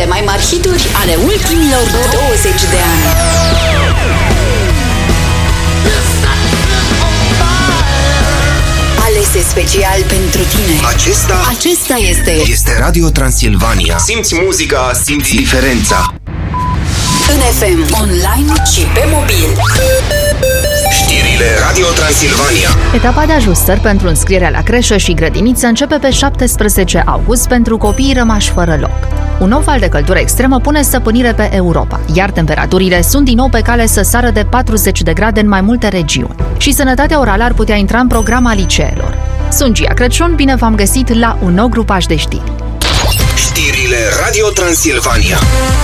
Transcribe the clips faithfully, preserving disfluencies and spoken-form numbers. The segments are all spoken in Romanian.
Cele mai mari hituri ale ultimilor douăzeci de ani. Alese special pentru tine. Acesta Acesta este Este Radio Transilvania. Simți muzica, simți diferența. în F M, online și pe mobil. Știrile Radio Transilvania. Etapa de ajustări pentru înscrierea la creșă și grădiniță începe pe șaptesprezece august pentru copiii rămași fără loc. Un nou val de căldură extremă pune stăpânire pe Europa, iar temperaturile sunt din nou pe cale să sară de patruzeci de grade în mai multe regiuni. Și sănătatea orală ar putea intra în programa liceelor. Sunt Gia Crăciun, bine v-am găsit la un nou grupaj de știri. Știrile Radio Transilvania.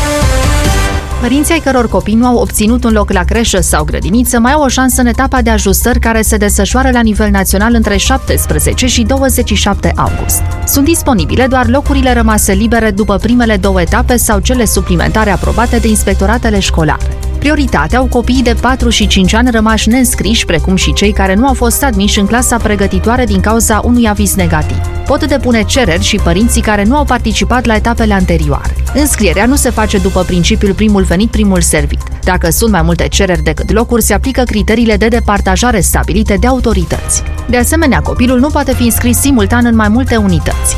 Părinții ai căror copii nu au obținut un loc la creșă sau grădiniță mai au o șansă în etapa de ajustări care se desfășoară la nivel național între șaptesprezece și douăzeci și șapte august. Sunt disponibile doar locurile rămase libere după primele două etape sau cele suplimentare aprobate de inspectoratele școlare. Prioritatea au copiii de patru și cinci ani rămași neînscriși, precum și cei care nu au fost admiși în clasa pregătitoare din cauza unui aviz negativ. Pot depune cereri și părinții care nu au participat la etapele anterioare. Înscrierea nu se face după principiul primul venit, primul servit. Dacă sunt mai multe cereri decât locuri, se aplică criteriile de departajare stabilite de autorități. De asemenea, copilul nu poate fi înscris simultan în mai multe unități.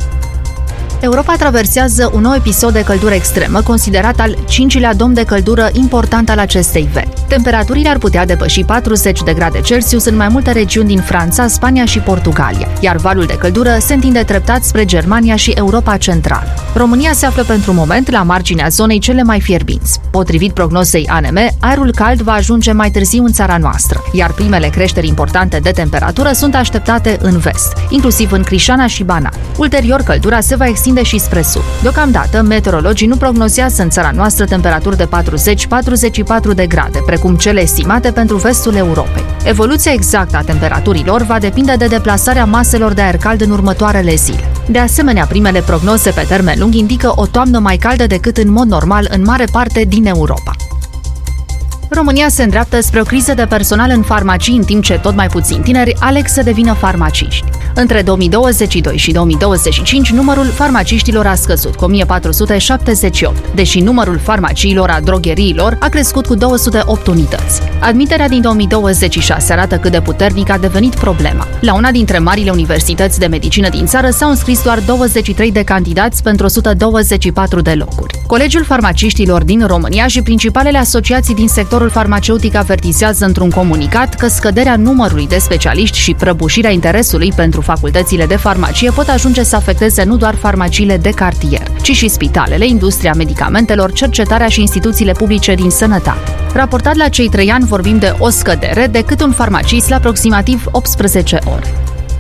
Europa traversează un nou episod de căldură extremă, considerat al cincilea dom de căldură important al acestei veri. Temperaturile ar putea depăși patruzeci de grade Celsius în mai multe regiuni din Franța, Spania și Portugalia, iar valul de căldură se întinde treptat spre Germania și Europa Centrală. România se află pentru moment la marginea zonei cele mai fierbinți. Potrivit prognozei A N M, aerul cald va ajunge mai târziu în țara noastră, iar primele creșteri importante de temperatură sunt așteptate în vest, inclusiv în Crișana și Banat. Ulterior, căldura se va extinde și spre sud. Deocamdată, meteorologii nu prognozează în țara noastră temperaturi de patruzeci - patruzeci și patru de grade, precum cele estimate pentru vestul Europei. Evoluția exactă a temperaturilor va depinde de deplasarea maselor de aer cald în următoarele zile. De asemenea, primele prognoze pe termen lung indică o toamnă mai caldă decât în mod normal în mare parte din Europa. România se îndreaptă spre o criză de personal în farmacii, în timp ce tot mai puțini tineri aleg să devină farmaciști. Între două mii douăzeci și doi și două mii douăzeci și cinci, numărul farmaciștilor a scăzut cu o mie patru sute șaptezeci și opt, deși numărul farmaciilor, a drogheriilor, a crescut cu două sute opt unități. Admiterea din două mii douăzeci și șase arată cât de puternic a devenit problema. La una dintre marile universități de medicină din țară s-au înscris doar douăzeci și trei de candidați pentru o sută douăzeci și patru de locuri. Colegiul Farmaciștilor din România și principalele asociații din sectorul farmaceutic avertizează într-un comunicat că scăderea numărului de specialiști și prăbușirea interesului pentru facultățile de farmacie pot ajunge să afecteze nu doar farmaciile de cartier, ci și spitalele, industria medicamentelor, cercetarea și instituțiile publice din sănătate. Raportat la cei trei ani vorbim de o scădere de cât un farmacist la aproximativ optsprezece ore.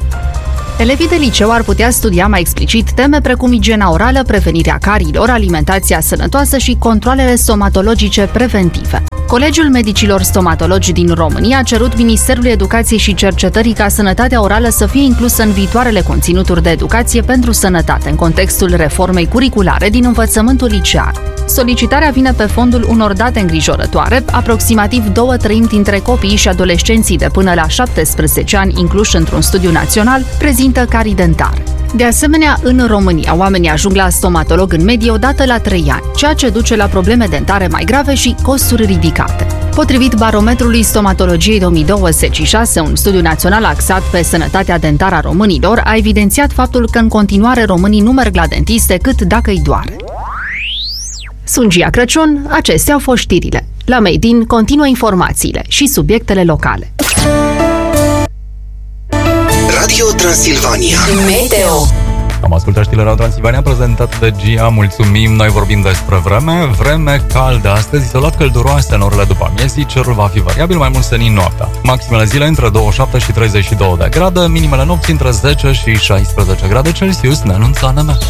Elevii de liceu ar putea studia mai explicit teme precum igiena orală, prevenirea carilor, alimentația sănătoasă și controalele stomatologice preventive. Colegiul Medicilor Stomatologi din România a cerut Ministerului Educației și Cercetării ca sănătatea orală să fie inclusă în viitoarele conținuturi de educație pentru sănătate, în contextul reformei curriculare din învățământul licear. Solicitarea vine pe fondul unor date îngrijorătoare. Aproximativ două treimi dintre copiii și adolescenții de până la șaptesprezece ani incluși într-un studiu național prezintă carii dentare. De asemenea, în România, oamenii ajung la stomatolog în medie o dată la trei ani, ceea ce duce la probleme dentare mai grave și costuri ridicate. Potrivit Barometrului Stomatologiei două mii douăzeci și șase, un studiu național axat pe sănătatea dentară a românilor a evidențiat faptul că în continuare românii nu merg la dentist decât dacă îi doare. Sunt Gia Crăciun, acestea au fost știrile. La Made in continuă informațiile și subiectele locale. Radio Transilvania. Meteo. Am ascultat știrile Radio Transilvania prezentat de Gia, mulțumim. Noi vorbim despre vreme, vreme caldă astăzi, izolat călduroasă în orele după amiezii, cerul va fi variabil, mai mult senin noaptea. Maximele zile între douăzeci și șapte și treizeci și două de grade, minimele nopți între zece și șaisprezece grade Celsius, ne anunță A N M.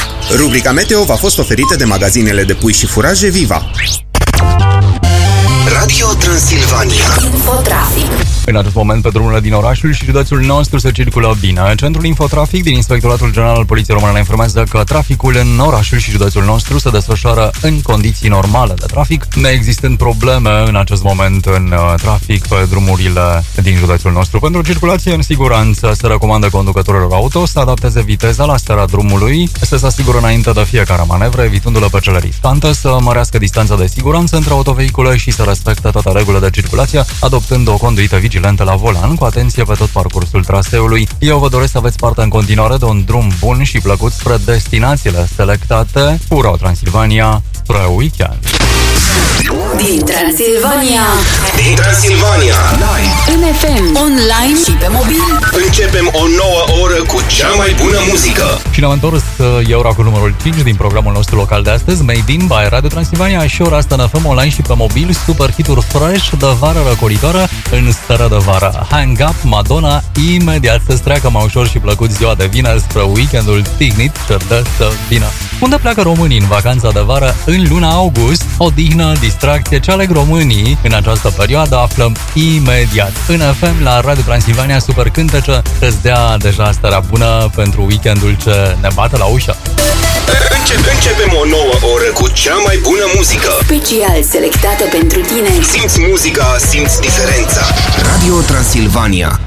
Rubrica Meteo v-a fost oferită de magazinele de pui și furaje Viva. Radio Transilvania. Infotrafic. În acest moment, pe drumurile din orașul și județul nostru se circulă bine. Centrul Infotrafic din Inspectoratul General al Poliției Române ne informează că traficul în orașul și județul nostru se desfășoară în condiții normale de trafic, neexistând probleme în acest moment în trafic pe drumurile din județul nostru. Pentru circulație în siguranță se recomandă conducătorilor auto să adapteze viteza la starea drumului, să se asigură înainte de fiecare manevră, evitându-le pe cele riscante, să mărească distanța de siguranță între autovehicule și să respecte toate regulile de circulație, adoptând o conduită vigilentă la volan, cu atenție pe tot parcursul traseului. Eu vă doresc să aveți parte în continuare de un drum bun și plăcut spre destinațiile selectate cu Radio Transilvania spre weekend. Din Transilvania. Din Transilvania. În F M, online și pe mobil. Începem o nouă oră cu cea mai bună muzică. Și ne-am întors, e ora cu numărul cinci din programul nostru local de astăzi, Made in by Radio Transilvania, și ora asta ne F M online și pe mobil, super hituri fresh de vară răcoritoare în stare de vară. Hang Up, Madonna, imediat să-ți treacă mai ușor și plăcut ziua de vineri spre weekendul tignit ce dă să vină. Unde pleacă românii în vacanța de vară în luna august? Odihnă, distracție, ce aleg românii în această perioadă aflăm imediat. În F M la Radio Transilvania, super cântece îți dea deja starea bună pentru weekendul ce ne bate la ușă. Începem, începem o nouă oră cu cea mai bună muzică. Special selectată pentru tine. Simți muzica, simți diferența. Radio Transilvania.